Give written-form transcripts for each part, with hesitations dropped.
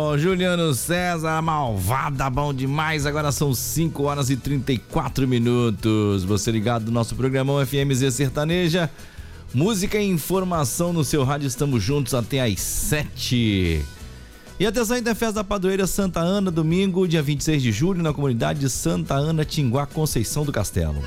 Ô, Juliano César, malvada, bom demais. Agora são 5 horas e 34 minutos. Você ligado no nosso programão FMZ Sertaneja. Música e informação no seu rádio. Estamos juntos até às 7. E atenção, ainda é festa da padroeira Santa Ana, domingo, dia 26 de julho, na comunidade de Santa Ana, Tinguá, Conceição do Castelo.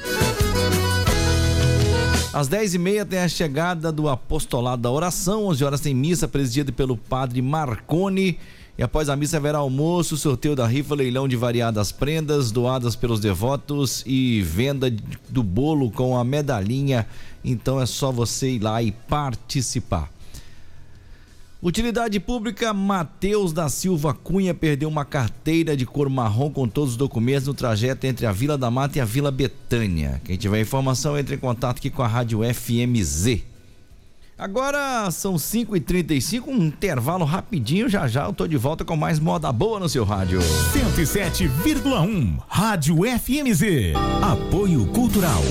Às 10h30 tem a chegada do apostolado da oração. 11 horas tem missa presidida pelo padre Marconi. E após a missa haverá almoço, sorteio da rifa, leilão de variadas prendas doadas pelos devotos e venda do bolo com a medalhinha. Então é só você ir lá e participar. Utilidade pública, Mateus da Silva Cunha perdeu uma carteira de cor marrom com todos os documentos no trajeto entre a Vila da Mata e a Vila Betânia. Quem tiver informação, entre em contato aqui com a Rádio FMZ. Agora são 5h35, um intervalo rapidinho, já eu tô de volta com mais moda boa no seu rádio. 107,1 Rádio FMZ. Apoio Cultural.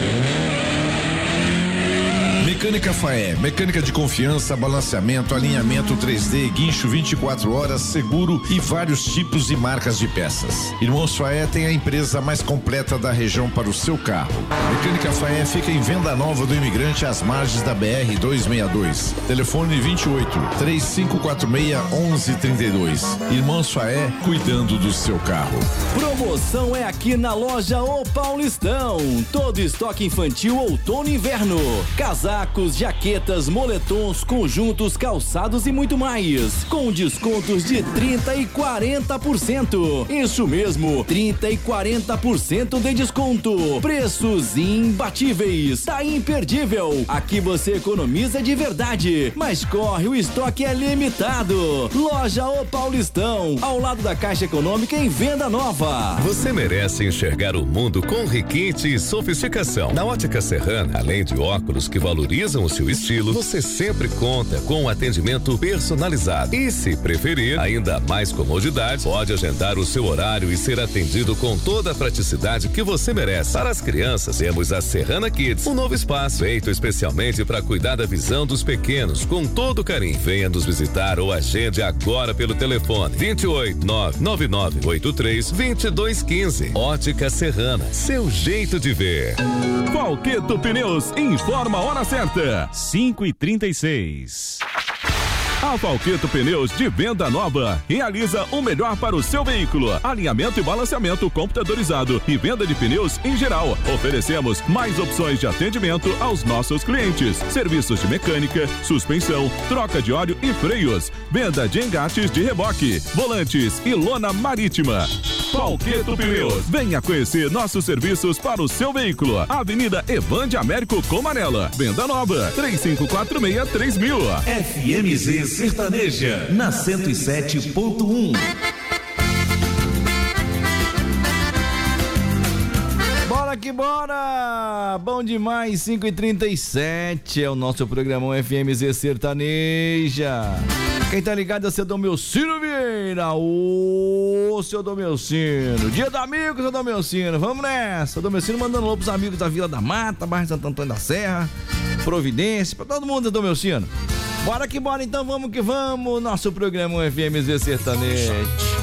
Mecânica Faé, mecânica de confiança, balanceamento, alinhamento 3D, guincho 24 horas, seguro e vários tipos e marcas de peças. Irmãos Faé tem a empresa mais completa da região para o seu carro. Mecânica Faé fica em Venda Nova do Imigrante, às margens da BR 262. Telefone 28-3546-1132. Irmãos Faé, cuidando do seu carro. Promoção é aqui na loja O Paulistão. Todo estoque infantil outono e inverno. Casacos, jaquetas, moletons, conjuntos, calçados e muito mais. Com descontos de 30% e 40%. Isso mesmo, 30% e 40% de desconto. Preços imbatíveis. Tá imperdível. Aqui você economiza de verdade. Mas corre, o estoque é limitado. Loja O Paulistão, ao lado da Caixa Econômica em Venda Nova. Você merece enxergar o mundo com requinte e sofisticação. Na Ótica Serrana, além de óculos que valorizam o seu estilo, você sempre conta com um atendimento personalizado. E se preferir, ainda mais comodidade, pode agendar o seu horário e ser atendido com toda a praticidade que você merece. Para as crianças, temos a Serrana Kids, um novo espaço feito especialmente para cuidar da visão dos pequenos, com todo carinho. Venha nos visitar ou agende agora pelo telefone 28-99983-2215. Ótica Serrana, seu jeito de ver. Valqueto Pneus informa a hora certa, 5h36. A Valqueto Pneus de Venda Nova realiza o melhor para o seu veículo: alinhamento e balanceamento computadorizado e venda de pneus em geral. Oferecemos mais opções de atendimento aos nossos clientes: serviços de mecânica, suspensão, troca de óleo e freios, venda de engates de reboque, volantes e lona marítima. Valqueto Pneus, venha conhecer nossos serviços para o seu veículo. Avenida Evande Américo Comarela, Venda Nova, 3546-3000. FMZ Sertaneja, na 107.1. Bora que bora! Bom demais, 5h37, é o nosso programão FMZ Sertaneja. Quem tá ligado é o seu Domilcino Vieira. Ô, seu Domilcino. Dia do amigo, seu Domilcino. Vamos nessa. O Domilcino mandando alô pros amigos da Vila da Mata, bairro Santo Antônio da Serra, Providência, pra todo mundo, Domilcino. Bora que bora, então, vamos que vamos. Nosso programa FMZ Sertanejo.